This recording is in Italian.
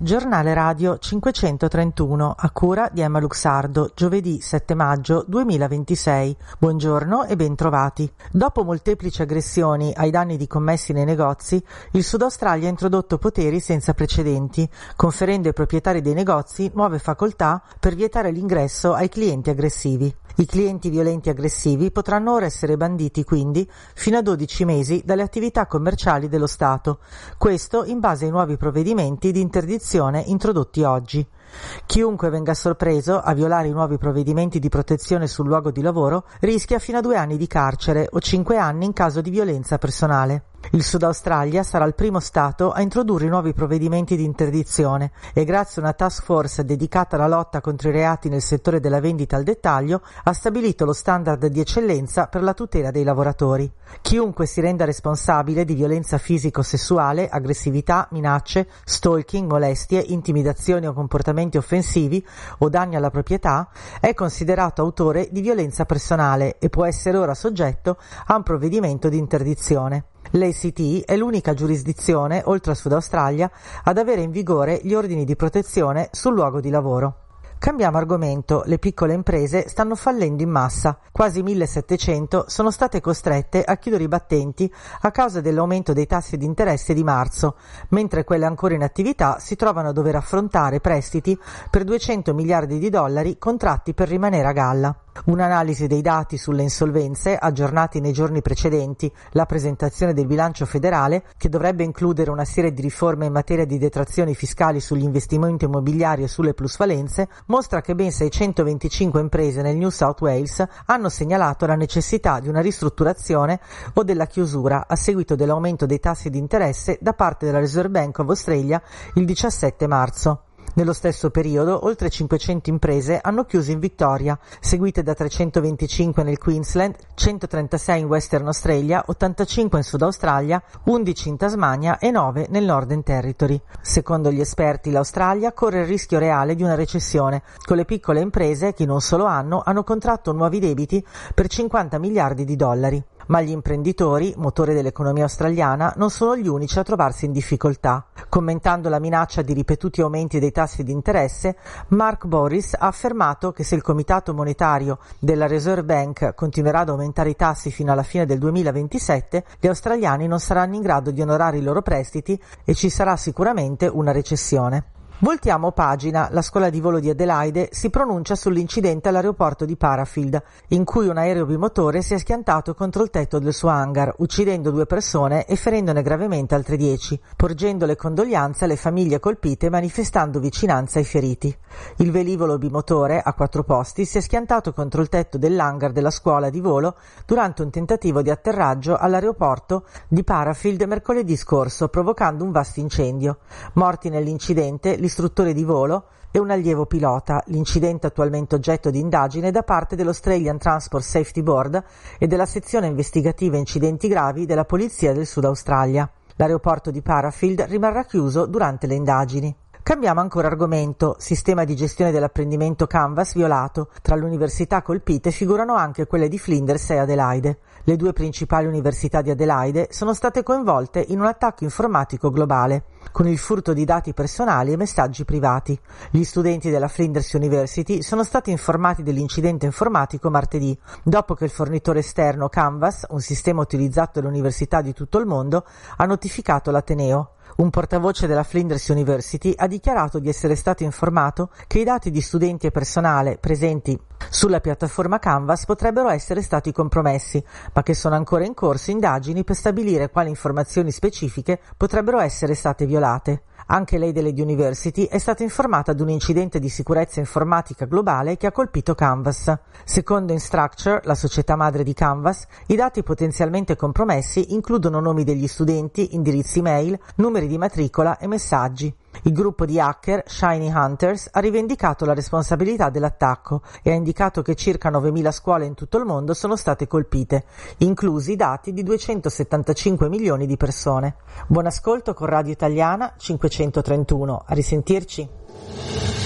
Giornale radio 531 a cura di Emma Luxardo, giovedì 7 maggio 2026. Buongiorno e ben trovati. Dopo molteplici aggressioni ai danni di commessi nei negozi, il Sud Australia ha introdotto poteri senza precedenti, conferendo ai proprietari dei negozi nuove facoltà per vietare l'ingresso ai clienti aggressivi. I clienti violenti e aggressivi potranno ora essere banditi quindi fino a 12 mesi dalle attività commerciali dello Stato, questo in base ai nuovi provvedimenti di interdizione introdotti oggi. Chiunque venga sorpreso a violare i nuovi provvedimenti di protezione sul luogo di lavoro rischia fino a 2 anni di carcere o 5 anni in caso di violenza personale. Il Sud Australia sarà il primo Stato a introdurre i nuovi provvedimenti di interdizione e grazie a una task force dedicata alla lotta contro i reati nel settore della vendita al dettaglio ha stabilito lo standard di eccellenza per la tutela dei lavoratori. Chiunque si renda responsabile di violenza fisico-sessuale, aggressività, minacce, stalking, molestie, intimidazioni o comportamenti offensivi o danni alla proprietà è considerato autore di violenza personale e può essere ora soggetto a un provvedimento di interdizione. L'ACT è l'unica giurisdizione, oltre al Sud Australia, ad avere in vigore gli ordini di protezione sul luogo di lavoro. Cambiamo argomento, le piccole imprese stanno fallendo in massa, quasi 1700 sono state costrette a chiudere i battenti a causa dell'aumento dei tassi di interesse di marzo, mentre quelle ancora in attività si trovano a dover affrontare prestiti per 200 miliardi di dollari contratti per rimanere a galla. Un'analisi dei dati sulle insolvenze aggiornati nei giorni precedenti la presentazione del bilancio federale, che dovrebbe includere una serie di riforme in materia di detrazioni fiscali sugli investimenti immobiliari e sulle plusvalenze, mostra che ben 625 imprese nel New South Wales hanno segnalato la necessità di una ristrutturazione o della chiusura a seguito dell'aumento dei tassi di interesse da parte della Reserve Bank of Australia il 17 marzo. Nello stesso periodo, oltre 500 imprese hanno chiuso in Victoria, seguite da 325 nel Queensland, 136 in Western Australia, 85 in Sud Australia, 11 in Tasmania e 9 nel Northern Territory. Secondo gli esperti, l'Australia corre il rischio reale di una recessione, con le piccole imprese che in un solo anno hanno contratto nuovi debiti per 50 miliardi di dollari. Ma gli imprenditori, motore dell'economia australiana, non sono gli unici a trovarsi in difficoltà. Commentando la minaccia di ripetuti aumenti dei tassi di interesse, Mark Bouris ha affermato che se il Comitato Monetario della Reserve Bank continuerà ad aumentare i tassi fino alla fine del 2027, gli australiani non saranno in grado di onorare i loro prestiti e ci sarà sicuramente una recessione. Voltiamo pagina, la scuola di volo di Adelaide si pronuncia sull'incidente all'aeroporto di Parafield, in cui un aereo bimotore si è schiantato contro il tetto del suo hangar, uccidendo 2 persone e ferendone gravemente altre 10, porgendo le condoglianze alle famiglie colpite e manifestando vicinanza ai feriti. Il velivolo bimotore, a 4 posti, si è schiantato contro il tetto dell'hangar della scuola di volo durante un tentativo di atterraggio all'aeroporto di Parafield mercoledì scorso, provocando un vasto incendio. Morti nell'incidente l'istruttore di volo e un allievo pilota, l'incidente attualmente oggetto di indagine da parte dell'Australian Transport Safety Board e della sezione investigativa incidenti gravi della Polizia del Sud Australia. L'aeroporto di Parafield rimarrà chiuso durante le indagini. Cambiamo ancora argomento, sistema di gestione dell'apprendimento Canvas violato. Tra le università colpite figurano anche quelle di Flinders e Adelaide. Le 2 principali università di Adelaide sono state coinvolte in un attacco informatico globale, con il furto di dati personali e messaggi privati. Gli studenti della Flinders University sono stati informati dell'incidente informatico martedì, dopo che il fornitore esterno Canvas, un sistema utilizzato dalle università di tutto il mondo, ha notificato l'Ateneo. Un portavoce della Flinders University ha dichiarato di essere stato informato che i dati di studenti e personale presenti sulla piattaforma Canvas potrebbero essere stati compromessi, ma che sono ancora in corso indagini per stabilire quali informazioni specifiche potrebbero essere state violate. Anche l'Adelaide University è stata informata di un incidente di sicurezza informatica globale che ha colpito Canvas. Secondo Instructure, la società madre di Canvas, i dati potenzialmente compromessi includono nomi degli studenti, indirizzi email, numeri di matricola e messaggi. Il gruppo di hacker Shiny Hunters ha rivendicato la responsabilità dell'attacco e ha indicato che circa 9.000 scuole in tutto il mondo sono state colpite, inclusi i dati di 275 milioni di persone. Buon ascolto con Radio Italiana 531. A risentirci.